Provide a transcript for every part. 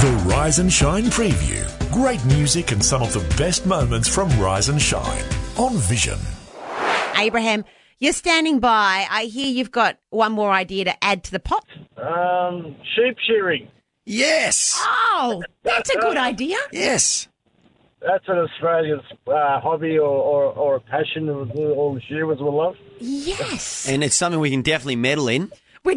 The Rise and Shine Preview. Great music and some of the best moments from Rise and Shine on Vision. Abraham, you're standing by. I hear you've got one more idea to add to the pot. Sheep shearing. Yes. Oh, that's a good idea. Yes. That's an Australian hobby or a passion that all the shearers will love. Yes. And it's something we can definitely medal in.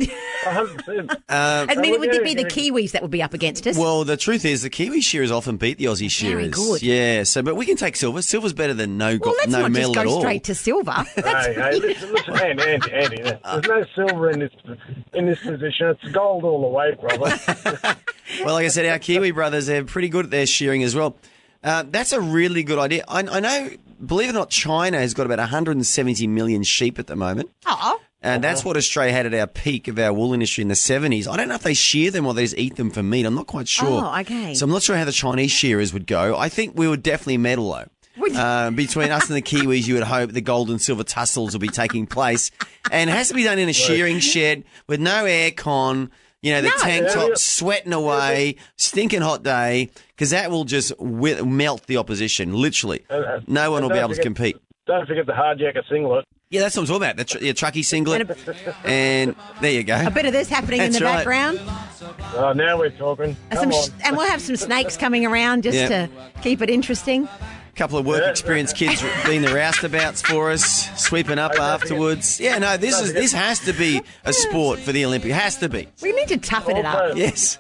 100%. I mean, it would be the Kiwis that would be up against us. Well, the truth is the Kiwi shearers often beat the Aussie shearers. Very good. Yeah, but we can take silver. Silver's better than no let's not medal just at go all. straight to silver. Hey, listen, Andy, there's no silver in this position. It's gold all the way, brother. Well, like I said, our Kiwi brothers, they're pretty good at their shearing as well. That's a really good idea. I know, believe it or not, China has got about 170 million sheep at the moment. Oh. And that's what Australia had at our peak of our wool industry in the 70s. I don't know if they shear them or they just eat them for meat. I'm not quite sure. Oh, okay. So I'm not sure how the Chinese shearers would go. I think we would definitely medal, though. Between us and the Kiwis, you would hope the gold and silver tussles will be taking place. And it has to be done in a shearing shed with no aircon, the tank top sweating away, stinking hot day, because that will just melt the opposition, literally. No one will be able to compete. Don't forget the hard jacket singlet. Yeah, that's what I'm talking about. The truckie singlet. And there you go. A bit of this happening in the background. Oh, now we're talking. Come on. And we'll have some snakes coming around just to keep it interesting. A couple of work experienced kids being the roustabouts for us, sweeping up afterwards. Yeah, no, this has to be a sport for the Olympics. It has to be. We need to toughen it up. Yes.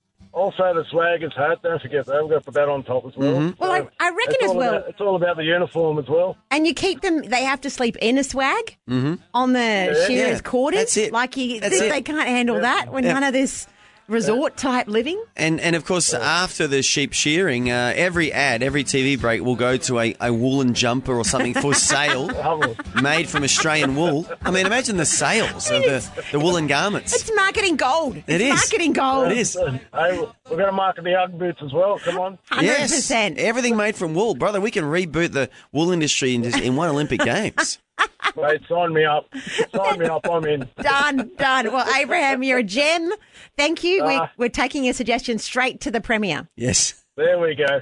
Also, the swagger's hat. Don't forget that. We've got to put that on top as well. Mm-hmm. Well, I reckon as well. It's all about the uniform as well. And you keep them, they have to sleep in a swag on the shearers' quarters. That's it. They can't handle that when none of this resort-type living. And of course, after the sheep shearing, every TV break will go to a woolen jumper or something for sale, made from Australian wool. I mean, imagine the sales of the woolen garments. It's marketing gold. It's marketing gold. It is. Hey, we're going to market the Ugg boots as well. Come on. 100%. Yes, everything made from wool. Brother, we can reboot the wool industry in one Olympic Games. Mate, sign me up. Sign me up. I'm in. Done. Well, Abraham, you're a gem. Thank you. We're taking your suggestion straight to the Premier. Yes. There we go.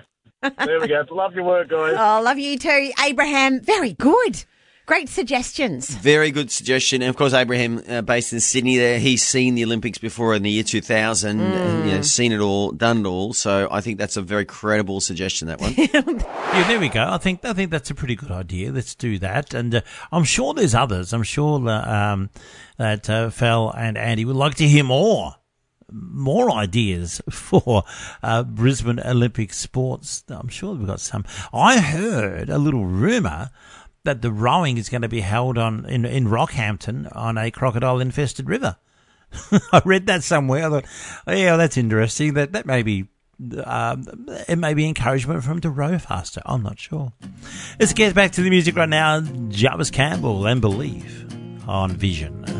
Love your work, guys. Oh, love you too. Abraham, very good. Great suggestions. Very good suggestion. And, of course, Abraham, based in Sydney there, he's seen the Olympics before in the year 2000, and, seen it all, done it all. So I think that's a very credible suggestion, that one. Yeah, there we go. I think that's a pretty good idea. Let's do that. And I'm sure there's others. I'm sure that Fel and Andy would like to hear more ideas for Brisbane Olympic sports. I'm sure we've got some. I heard a little rumour that the rowing is going to be held in Rockhampton on a crocodile-infested river. I read that somewhere. I thought, yeah, that's interesting. That may be it may be encouragement for him to row faster. I'm not sure. Let's get back to the music right now. Jarvis Campbell and Believe on Vision.